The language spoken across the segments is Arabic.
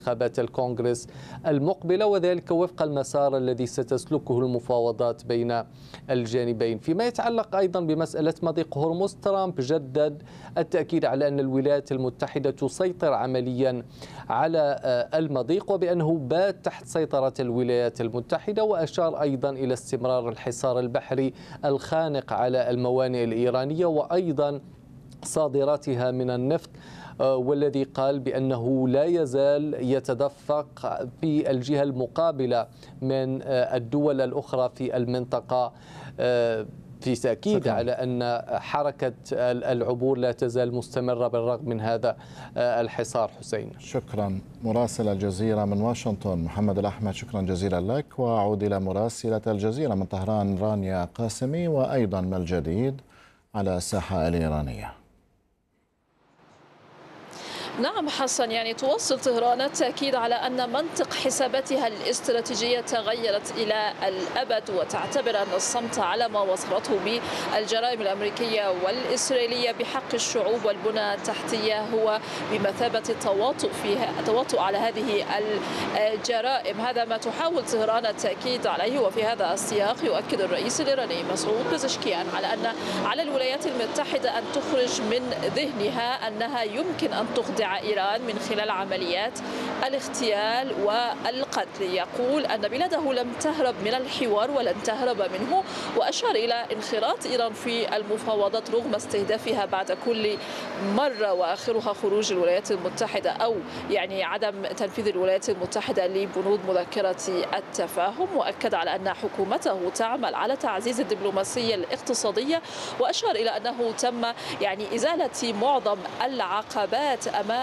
انتخابات الكونغرس المقبلة، وذلك وفق المسار الذي ستسلكه المفاوضات بين الجانبين. فيما يتعلق أيضا بمسألة مضيق هرمز، ترامب جدد التأكيد على أن الولايات المتحدة تسيطر عمليا على المضيق، وبأنه بات تحت سيطرة الولايات المتحدة، وأشار أيضا إلى استمرار الحصار البحري الخانق على الموانئ الإيرانية وأيضا صادراتها من النفط، والذي قال بأنه لا يزال يتدفق في الجهة المقابلة من الدول الأخرى في المنطقة في تأكيد على أن حركة العبور لا تزال مستمرة بالرغم من هذا الحصار. حسين، شكرا. مراسل الجزيرة من واشنطن محمد الأحمد، شكرا جزيلا لك. وأعود إلى مراسلة الجزيرة من طهران رانيا قاسمي، وأيضا ما الجديد على الساحة الإيرانية؟ نعم حسن، تواصل طهران التأكيد على أن منطق حساباتها الاستراتيجية تغيرت إلى الأبد، وتعتبر أن الصمت على ما وصفته بالجرائم الأمريكية والإسرائيلية بحق الشعوب والبنى التحتية هو بمثابة التواطؤ على هذه الجرائم. هذا ما تحاول طهران التأكيد عليه، وفي هذا السياق يؤكد الرئيس الإيراني مسعود بزشكيان على الولايات المتحدة أن تخرج من ذهنها أنها يمكن أن تخضع إيران من خلال عمليات الاغتيال والقتل. يقول أن بلاده لم تهرب من الحوار ولن تهرب منه، وأشار إلى انخراط إيران في المفاوضات رغم استهدافها بعد كل مرة، وآخرها خروج الولايات المتحدة أو عدم تنفيذ الولايات المتحدة لبنود مذكرة التفاهم. وأكد على أن حكومته تعمل على تعزيز الدبلوماسية الاقتصادية، وأشار إلى أنه تم إزالة معظم العقبات أمام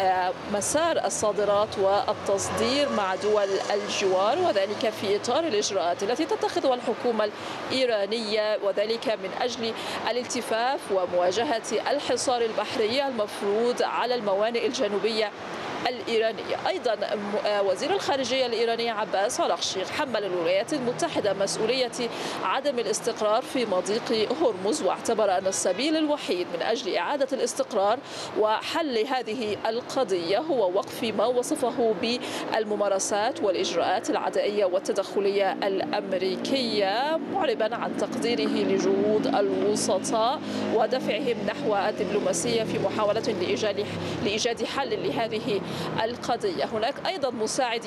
مسار الصادرات والتصدير مع دول الجوار، وذلك في إطار الإجراءات التي تتخذها الحكومة الإيرانية، وذلك من أجل الالتفاف ومواجهة الحصار البحري المفروض على الموانئ الجنوبية الإيرانية. أيضا وزير الخارجية الإيراني عباس عراقشي حمل الولايات المتحدة مسؤولية عدم الاستقرار في مضيق هرمز، واعتبر أن السبيل الوحيد من أجل إعادة الاستقرار وحل هذه القضية هو وقف ما وصفه بالممارسات والإجراءات العدائية والتدخلية الأمريكية، معربا عن تقديره لجهود الوسطاء ودفعهم نحو الدبلوماسية في محاولة لإيجاد حل لهذه القضية. هناك أيضا مساعد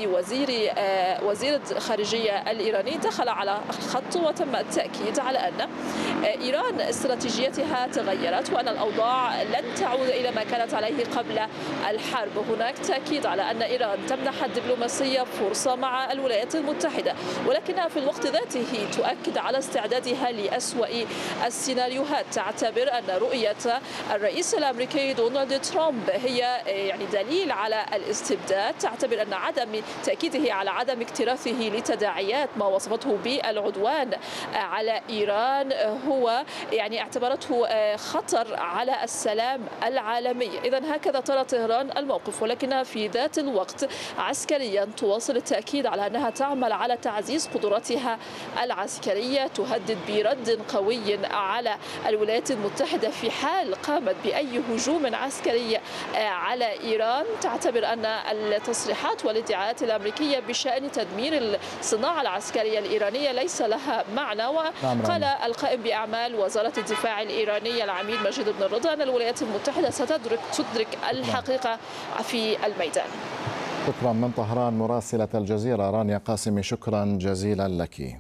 وزير الخارجية الإيراني دخل على الخط، وتم التأكيد على أن إيران استراتيجيتها تغيرت وأن الأوضاع لن تعود إلى ما كانت عليه قبل الحرب. هناك تأكيد على أن إيران تمنح الدبلوماسية فرصة مع الولايات المتحدة، ولكنها في الوقت ذاته تؤكد على استعدادها لأسوأ السيناريوهات. تعتبر أن رؤية الرئيس الأمريكي دونالد ترامب هي دليل على الاستبداد. تعتبر أن عدم تأكيده على عدم اكتراثه لتداعيات ما وصفته بالعدوان على إيران هو اعتبرته خطر على السلام العالمي. إذن هكذا ترى طهران الموقف، ولكنها في ذات الوقت عسكريا تواصل التأكيد على أنها تعمل على تعزيز قدراتها العسكرية، تهدد برد قوي على الولايات المتحدة في حال قامت بأي هجوم عسكري على إيران. تعتبر أن التصريحات والادعاءات الأمريكية بشأن تدمير الصناعة العسكرية الإيرانية ليس لها معنى. وقال القائم بأعمال وزارة الدفاع الإيرانية العميد مجيد بن الرضا أن الولايات المتحدة ستدرك الحقيقة في الميدان. شكرا. من طهران مراسلة الجزيرة رانيا قاسمي، شكرا جزيلا لك.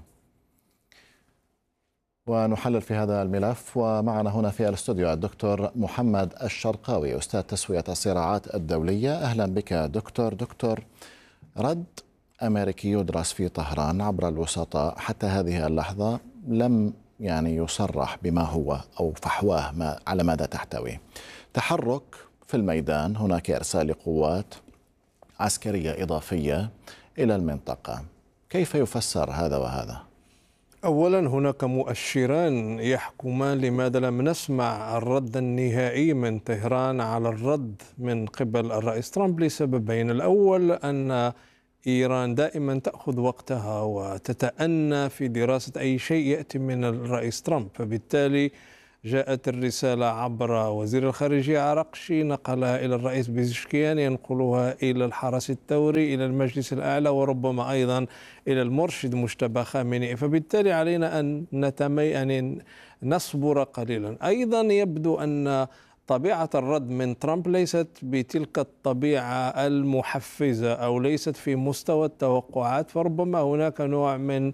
ونحلل في هذا الملف، ومعنا هنا في الاستوديو الدكتور محمد الشرقاوي أستاذ تسوية الصراعات الدولية. أهلا بك دكتور. رد أمريكي يدرس في طهران عبر الوسطاء حتى هذه اللحظة لم يصرح بما هو أو فحواه على ماذا تحتوي. تحرك في الميدان، هناك إرسال قوات عسكرية إضافية إلى المنطقة، كيف يفسر هذا وهذا؟ أولا هناك مؤشران يحكمان لماذا لم نسمع الرد النهائي من طهران على الرد من قبل الرئيس ترامب لسببين. الأول أن إيران دائما تأخذ وقتها وتتأنى في دراسة أي شيء يأتي من الرئيس ترامب، فبالتالي جاءت الرسالة عبر وزير الخارجية عرقشي، نقلها إلى الرئيس بيزشكيان، ينقلها إلى الحرس الثوري، إلى المجلس الأعلى، وربما أيضا إلى المرشد مجتبى خامنئي. فبالتالي علينا أن نصبر قليلا. أيضا يبدو أن طبيعة الرد من ترامب ليست بتلك الطبيعة المحفزة أو ليست في مستوى التوقعات، فربما هناك نوع من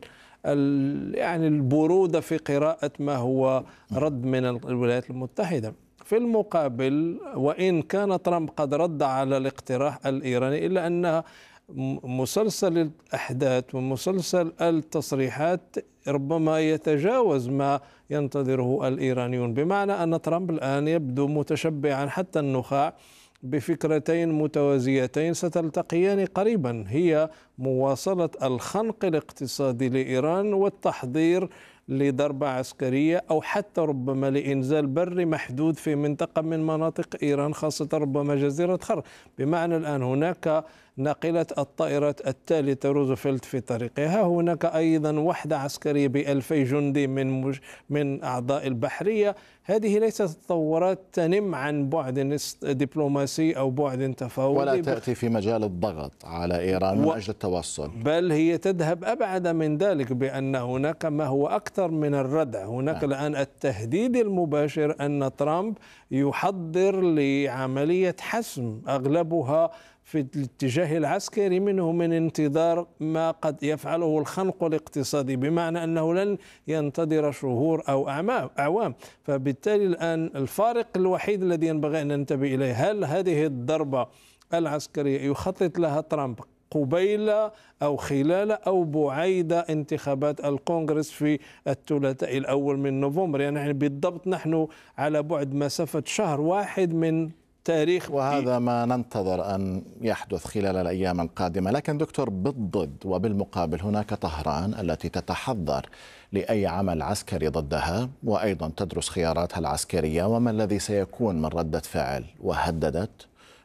البرودة في قراءة ما هو رد من الولايات المتحدة. في المقابل، وإن كان ترامب قد رد على الاقتراح الإيراني، إلا أن مسلسل الأحداث ومسلسل التصريحات ربما يتجاوز ما ينتظره الإيرانيون، بمعنى أن ترامب الآن يبدو متشبعا حتى النخاع بفكرتين متوازيتين ستلتقيان قريبا، هي مواصلة الخنق الاقتصادي لإيران والتحضير لضربة عسكرية أو حتى ربما لإنزال بري محدود في منطقة من مناطق إيران، خاصة ربما جزيرة خر. بمعنى الآن هناك ناقلة الطائرات الثالثة روزفلت في طريقها، هناك أيضا وحدة عسكرية ب2000 جندي من أعضاء البحرية. هذه ليست تطورات تنم عن بعد دبلوماسي أو بعد تفاوضي، ولا تأتي في مجال الضغط على إيران من أجل التوصل، بل هي تذهب أبعد من ذلك، بأن هناك ما هو أكثر من الردع. هناك الآن التهديد المباشر أن ترامب يحضر لعملية حسم أغلبها في الاتجاه العسكري، منه من انتظار ما قد يفعله الخنق الاقتصادي، بمعنى أنه لن ينتظر شهور أو أعوام. فبالتالي الآن الفارق الوحيد الذي ينبغي أن ننتبه إليه، هل هذه الضربة العسكرية يخطط لها ترامب قبيل أو خلال أو بعيد انتخابات الكونغرس في الثلاثاء الأول من نوفمبر؟ يعني بالضبط نحن على بعد مسافة شهر واحد من تاريخ، وهذا ما ننتظر أن يحدث خلال الأيام القادمة. لكن دكتور، بالضد وبالمقابل هناك طهران التي تتحضر لأي عمل عسكري ضدها، وأيضا تدرس خياراتها العسكرية وما الذي سيكون من ردة فعل، وهددت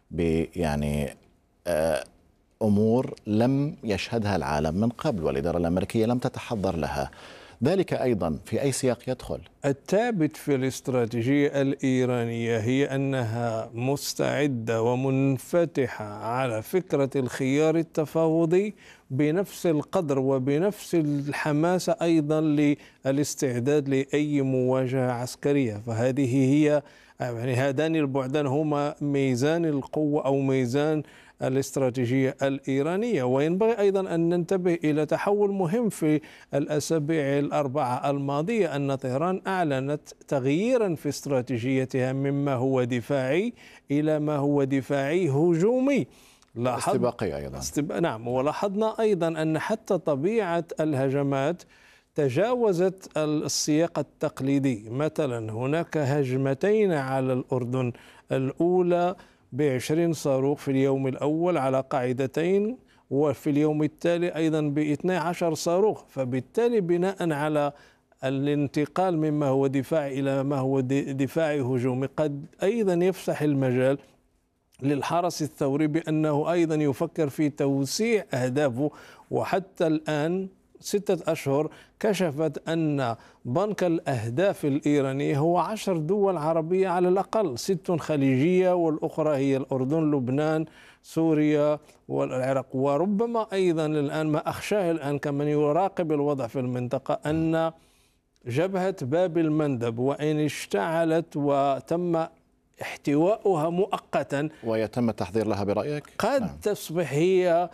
أمور لم يشهدها العالم من قبل، والإدارة الأمريكية لم تتحضر لها. ذلك أيضا في أي سياق يدخل؟ الثابت في الاستراتيجية الإيرانية هي أنها مستعدة ومنفتحة على فكرة الخيار التفاوضي بنفس القدر وبنفس الحماسة أيضا للاستعداد لأي مواجهة عسكرية. فهذه هي هذان البعدان هما ميزان القوة أو ميزان الاستراتيجية الإيرانية. وينبغي أيضا أن ننتبه إلى تحول مهم في الأسابيع الأربعة الماضية، أن طهران أعلنت تغييرا في استراتيجيتها مما هو دفاعي إلى ما هو دفاعي هجومي. استباقي أيضا. نعم، ولاحظنا أيضا أن حتى طبيعة الهجمات تجاوزت السياق التقليدي. مثلا هناك هجمتين على الأردن، الأولى ب20 صاروخ في اليوم الأول على قاعدتين، وفي اليوم التالي أيضا ب12 صاروخ. فبالتالي بناء على الانتقال مما هو دفاعي إلى ما هو دفاعي هجومي، قد أيضا يفسح المجال للحرس الثوري بأنه أيضا يفكر في توسيع أهدافه. وحتى الآن 6 أشهر كشفت أن بنك الأهداف الإيراني هو 10 دول عربية على الأقل، 6 خليجية والأخرى هي الأردن، لبنان، سوريا والعراق. وربما أيضا الآن ما أخشاه الآن كمن يراقب الوضع في المنطقة أن جبهة باب المندب وإن اشتعلت وتم احتواؤها مؤقتا ويتم التحضير لها برأيك؟ قد تصبح هي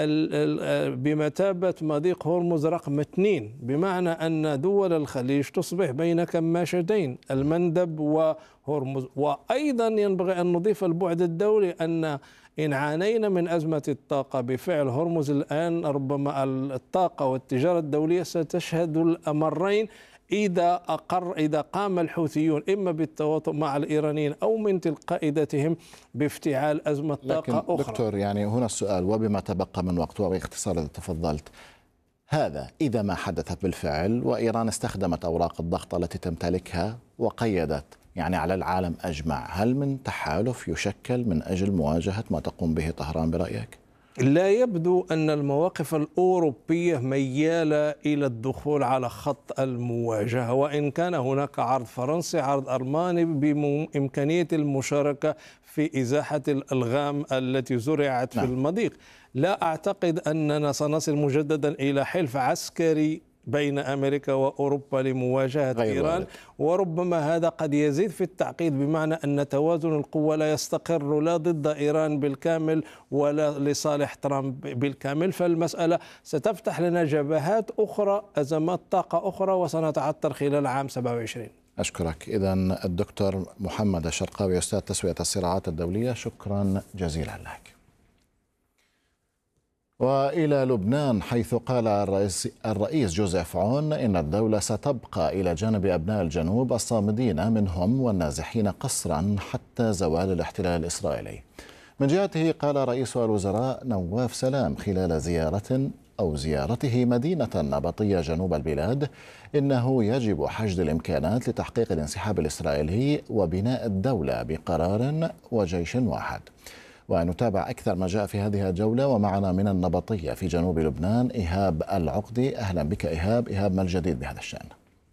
بمثابة مضيق هرمز رقم 2، بمعنى أن دول الخليج تصبح بين كماشتين، المندب وهرمز. وأيضا ينبغي أن نضيف البعد الدولي، أن إن عانينا من أزمة الطاقة بفعل هرمز الآن، ربما الطاقة والتجارة الدولية ستشهد الأمرين إذا قام الحوثيون إما بالتواطؤ مع الإيرانيين أو من تلقاء ذاتهم بافتعال أزمة طاقة أخرى. دكتور، هنا السؤال وبما تبقى من وقت وباختصار إذا تفضلت، هذا إذا ما حدث بالفعل وإيران استخدمت أوراق الضغط التي تمتلكها وقيدت على العالم أجمع، هل من تحالف يشكل من أجل مواجهة ما تقوم به طهران برأيك؟ لا يبدو أن المواقف الأوروبية ميالة إلى الدخول على خط المواجهة، وإن كان هناك عرض فرنسي، عرض ألماني بإمكانية المشاركة في إزاحة الألغام التي زرعت في المضيق. لا أعتقد أننا سنصل مجددا إلى حلف عسكري بين أمريكا وأوروبا لمواجهة إيران، وربما هذا قد يزيد في التعقيد، بمعنى أن توازن القوى لا يستقر لا ضد إيران بالكامل ولا لصالح ترامب بالكامل. فالمسألة ستفتح لنا جبهات أخرى، أزمات طاقة أخرى، وسنتعثر خلال عام 27. أشكرك. إذن الدكتور محمد الشرقاوي أستاذ تسوية الصراعات الدولية، شكرا جزيلا لك. وإلى لبنان، حيث قال الرئيس جوزيف عون إن الدولة ستبقى إلى جانب أبناء الجنوب الصامدين منهم والنازحين قسرا حتى زوال الاحتلال الإسرائيلي. من جهته قال رئيس الوزراء نواف سلام خلال زيارته مدينة النبطية جنوب البلاد إنه يجب حشد الإمكانات لتحقيق الانسحاب الإسرائيلي وبناء الدولة بقرار وجيش واحد. ونتابع أكثر ما جاء في هذه الجولة، ومعنا من النبطية في جنوب لبنان إيهاب العقدي. أهلا بك إيهاب، ما الجديد بهذا الشأن؟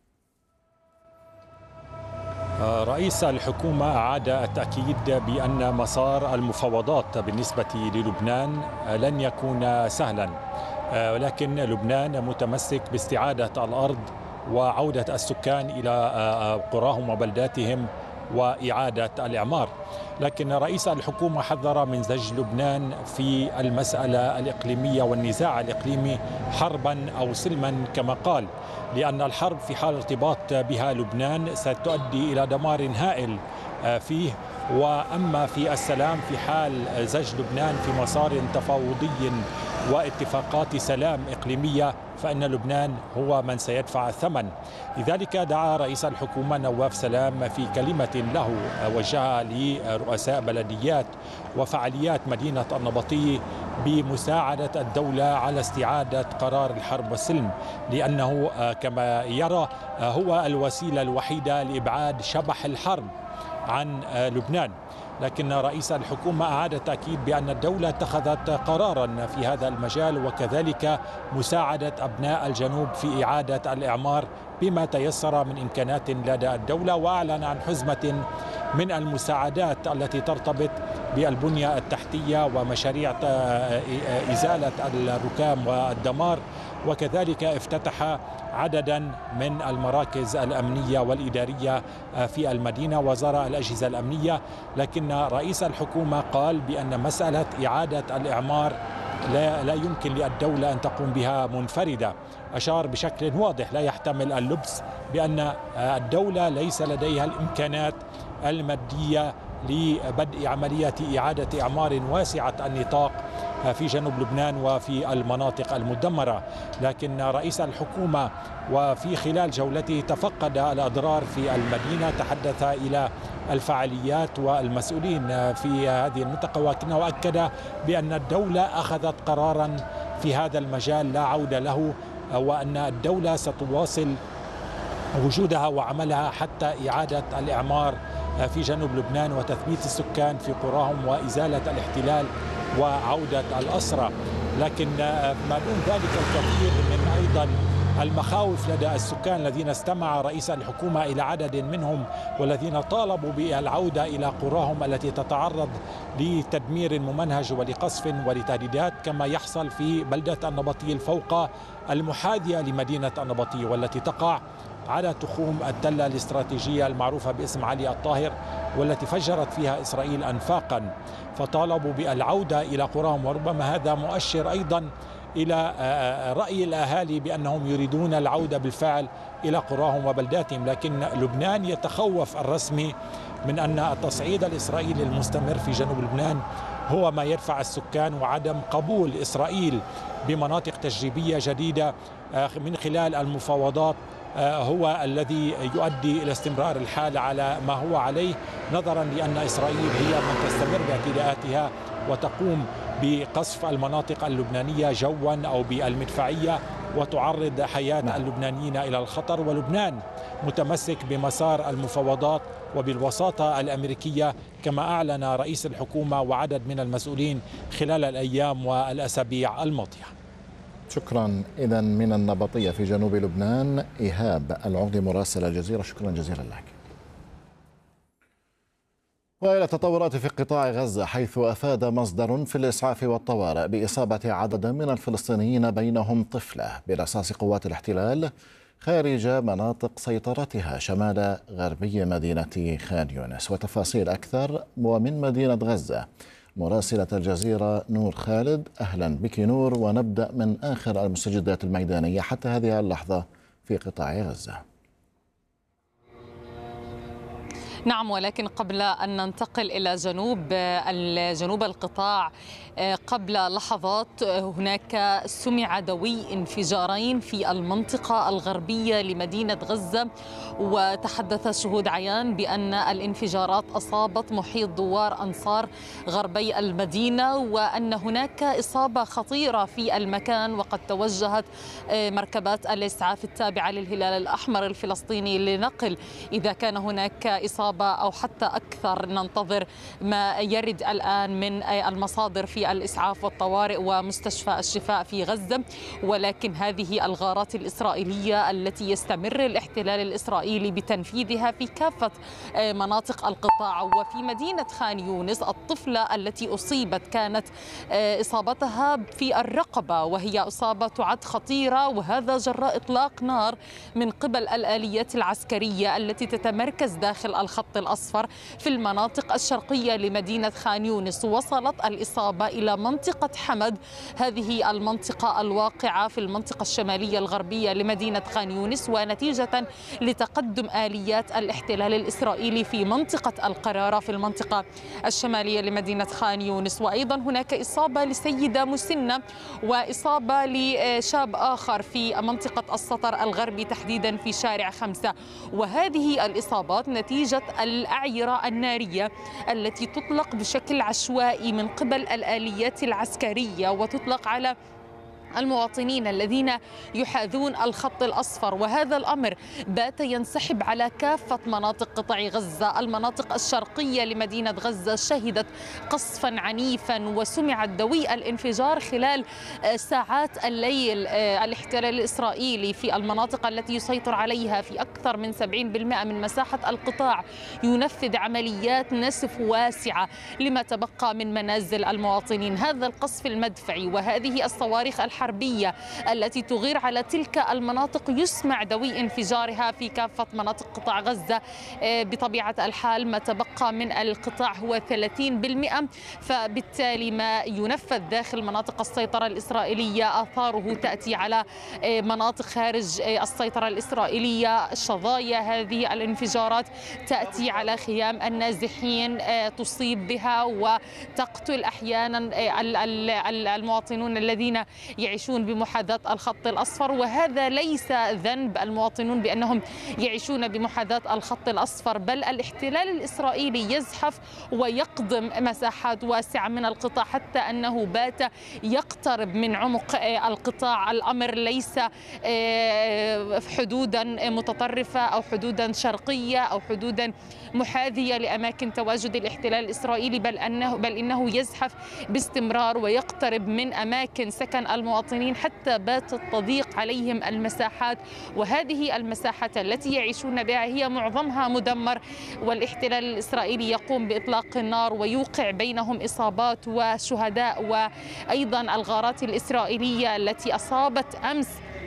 رئيس الحكومة أعاد التأكيد بأن مسار المفاوضات بالنسبة للبنان لن يكون سهلا، ولكن لبنان متمسك باستعادة الأرض وعودة السكان إلى قراهم وبلداتهم وإعادة الإعمار. لكن رئيس الحكومة حذر من زج لبنان في المسألة الإقليمية والنزاع الإقليمي حربا أو سلما كما قال، لأن الحرب في حال ارتباط بها لبنان ستؤدي إلى دمار هائل فيه، وأما في السلام في حال زج لبنان في مسار تفاوضي واتفاقات سلام إقليمية فإن لبنان هو من سيدفع الثمن. لذلك دعا رئيس الحكومة نواف سلام في كلمة له وجهها لرؤساء بلديات وفعاليات مدينة النبطية بمساعدة الدولة على استعادة قرار الحرب والسلم، لأنه كما يرى هو الوسيلة الوحيدة لإبعاد شبح الحرب عن لبنان. لكن رئيس الحكومة أعاد التأكيد بأن الدولة اتخذت قرارا في هذا المجال، وكذلك مساعدة أبناء الجنوب في إعادة الإعمار بما تيسر من إمكانات لدى الدولة، وأعلن عن حزمة من المساعدات التي ترتبط بالبنية التحتية ومشاريع إزالة الركام والدمار، وكذلك افتتح عددا من المراكز الأمنية والإدارية في المدينة وزار الأجهزة الأمنية. لكن رئيس الحكومة قال بأن مسألة إعادة الإعمار لا يمكن للدولة أن تقوم بها منفردة. أشار بشكل واضح لا يحتمل اللبس بأن الدولة ليس لديها الإمكانات المادية لبدء عملية إعادة إعمار واسعة النطاق في جنوب لبنان وفي المناطق المدمرة. لكن رئيس الحكومة وفي خلال جولته تفقد الأضرار في المدينة، تحدث إلى الفعاليات والمسؤولين في هذه المنطقة، ولكنه أكد بأن الدولة أخذت قرارا في هذا المجال لا عودة له، وأن الدولة ستواصل وجودها وعملها حتى إعادة الإعمار في جنوب لبنان وتثبيت السكان في قراهم وإزالة الاحتلال وعودة الأسرى. لكن ما دون ذلك الكثير من أيضا المخاوف لدى السكان الذين استمع رئيس الحكومة إلى عدد منهم والذين طالبوا بالعودة إلى قراهم التي تتعرض لتدمير ممنهج ولقصف ولتهديدات، كما يحصل في بلدة النبطية الفوقة المحاذية لمدينة النبطية والتي تقع على تخوم التلة الاستراتيجية المعروفة باسم علي الطاهر، والتي فجرت فيها إسرائيل أنفاقا، فطالبوا بالعودة إلى قراهم. وربما هذا مؤشر أيضا إلى رأي الأهالي بأنهم يريدون العودة بالفعل إلى قراهم وبلداتهم. لكن لبنان يتخوف الرسمي من أن التصعيد الإسرائيلي المستمر في جنوب لبنان هو ما يدفع السكان، وعدم قبول إسرائيل بمناطق تجريبية جديدة من خلال المفاوضات هو الذي يؤدي إلى استمرار الحال على ما هو عليه، نظرا لأن إسرائيل هي من تستمر باعتداءاتها وتقوم بقصف المناطق اللبنانية جوا أو بالمدفعية وتعرض حياة اللبنانيين إلى الخطر. ولبنان متمسك بمسار المفاوضات وبالوساطة الأمريكية كما أعلن رئيس الحكومة وعدد من المسؤولين خلال الأيام والأسابيع الماضية. شكرا. إذا من النبطية في جنوب لبنان إيهاب العقدي مراسل الجزيرة، شكرا جزيلا لك. وإلى التطورات في قطاع غزة، حيث أفاد مصدر في الإسعاف والطوارئ بإصابة عدد من الفلسطينيين بينهم طفلة برصاص قوات الاحتلال خارج مناطق سيطرتها شمال غربي مدينة خان يونس. وتفاصيل أكثر ومن مدينة غزة مراسلة الجزيرة نور خالد. أهلا بك نور، ونبدأ من آخر المستجدات الميدانية حتى هذه اللحظة في قطاع غزة. نعم، ولكن قبل أن ننتقل إلى جنوب القطاع، قبل لحظات هناك سمع دوي انفجارين في المنطقة الغربية لمدينة غزة، وتحدث شهود عيان بأن الانفجارات أصابت محيط دوار أنصار غربي المدينة، وأن هناك إصابة خطيرة في المكان، وقد توجهت مركبات الإسعاف التابعة للهلال الأحمر الفلسطيني لنقل إذا كان هناك إصابة أو حتى أكثر. ننتظر ما يرد الآن من المصادر في الإسعاف والطوارئ ومستشفى الشفاء في غزة. ولكن هذه الغارات الإسرائيلية التي يستمر الاحتلال الإسرائيلي بتنفيذها في كافة مناطق القطاع. وفي مدينة خان يونس الطفلة التي أصيبت كانت إصابتها في الرقبة، وهي إصابة تعد خطيرة، وهذا جراء إطلاق نار من قبل الآليات العسكرية التي تتمركز داخل الخط الأصفر في المناطق الشرقية لمدينة خان يونس. وصلت الإصابة إلى منطقة حمد، هذه المنطقة الواقعة في المنطقة الشمالية الغربية لمدينة خان يونس، ونتيجة لتقدم آليات الاحتلال الإسرائيلي في منطقة القرارة في المنطقة الشمالية لمدينة خان يونس. وأيضا هناك إصابة لسيدة مسنة وإصابة لشاب آخر في منطقة السطر الغربي تحديدا في شارع 5. وهذه الإصابات نتيجة الأعيرة النارية التي تطلق بشكل عشوائي من قبل الآليات العسكرية، وتطلق على المواطنين الذين يحاذون الخط الأصفر. وهذا الأمر بات ينسحب على كافة مناطق قطاع غزة. المناطق الشرقية لمدينة غزة شهدت قصفا عنيفا وسمع دوي الانفجار خلال ساعات الليل. الاحتلال الإسرائيلي في المناطق التي يسيطر عليها في أكثر من 70% من مساحة القطاع ينفذ عمليات نسف واسعة لما تبقى من منازل المواطنين. هذا القصف المدفعي وهذه الصواريخ الحربية التي تغير على تلك المناطق يسمع دوي انفجارها في كافة مناطق قطاع غزة. بطبيعة الحال ما تبقى من القطاع هو 30%، فبالتالي ما ينفذ داخل مناطق السيطرة الإسرائيلية آثاره تأتي على مناطق خارج السيطرة الإسرائيلية. شظايا هذه الانفجارات تأتي على خيام النازحين، تصيب بها وتقتل أحيانا المواطنون الذين يعيشون بمحاذاة الخط الأصفر. وهذا ليس ذنب المواطنون بأنهم يعيشون بمحاذاة الخط الأصفر، بل الاحتلال الإسرائيلي يزحف ويقضم مساحات واسعة من القطاع حتى أنه بات يقترب من عمق القطاع. الأمر ليس حدودا متطرفة أو حدودا شرقية أو حدودا محاذية لأماكن تواجد الاحتلال الإسرائيلي، بل إنه يزحف باستمرار ويقترب من أماكن سكن المواطنين حتى باتت تضيق عليهم المساحات. وهذه المساحات التي يعيشون بها هي معظمها مدمر، والاحتلال الإسرائيلي يقوم بإطلاق النار ويوقع بينهم إصابات وشهداء. وأيضا الغارات الإسرائيلية التي أصابت أمس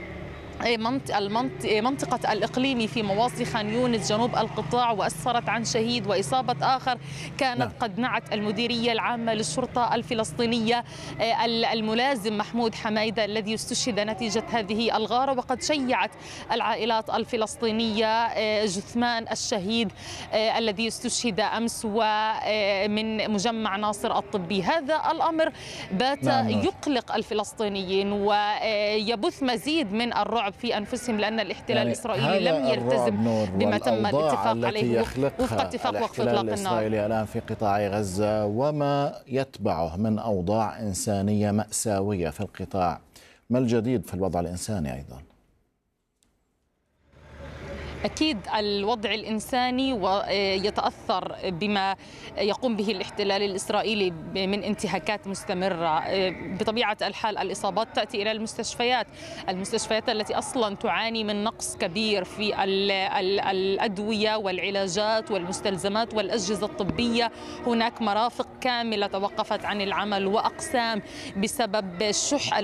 منطقة الإقليمي في مواصي خان يونس جنوب القطاع وأسفرت عن شهيد وإصابة آخر كانت قد نعت المديرية العامة للشرطة الفلسطينية الملازم محمود حميدة الذي استشهد نتيجة هذه الغارة. وقد شيعت العائلات الفلسطينية جثمان الشهيد الذي استشهد أمس ومن مجمع ناصر الطبي. هذا الأمر بات يقلق الفلسطينيين ويبث مزيد من الرعب الرعب في أنفسهم، لأن الاحتلال الإسرائيلي لم يلتزم بما تم الاتفاق عليه وفق اتفاق وقف إطلاق النار الإسرائيلي الآن في قطاع غزة وما يتبعه من أوضاع إنسانية مأساوية في القطاع. ما الجديد في الوضع الإنساني أيضا؟ أكيد الوضع الإنساني يتأثر بما يقوم به الاحتلال الإسرائيلي من انتهاكات مستمرة. بطبيعة الحال الإصابات تأتي إلى المستشفيات التي أصلا تعاني من نقص كبير في الأدوية والعلاجات والمستلزمات والأجهزة الطبية. هناك مرافق كاملة توقفت عن العمل وأقسام بسبب شح